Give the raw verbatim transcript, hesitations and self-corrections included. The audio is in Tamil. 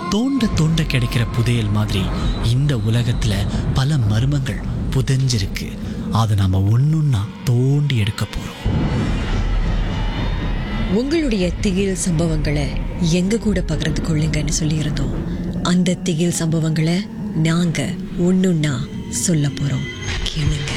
தோண்ட தோண்ட கிடைக்கிற புதையல் மாதிரி இந்த உலகத்துல பல மர்மங்கள் புதைஞ்சிருக்கு. அதை நாம ஒன்னொன்னா தோண்டி எடுக்க போறோம். உங்களுடைய திகில் சம்பவங்களை எங்க கூட பகிர்ந்து கொள்ளுங்கன்னு சொல்லியிருந்தோம். அந்த திகில் சம்பவங்களை நாங்க ஒன்னொன்னா சொல்ல போறோம். கேளுங்க.